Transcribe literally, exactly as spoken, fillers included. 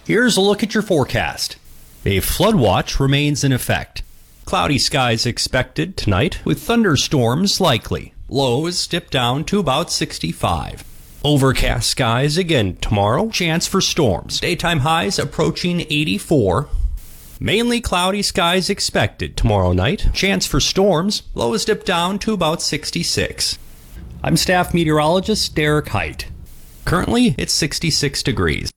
Here's a look at your forecast. A flood watch remains in effect. Cloudy skies expected tonight with thunderstorms likely. Lows dip down to about sixty-five. Overcast skies again tomorrow. Chance for storms. Daytime highs approaching eighty-four. Mainly cloudy skies expected tomorrow night. Chance for storms. Lows dip down to about sixty-six. I'm staff meteorologist Derek Height. Currently, it's sixty-six degrees.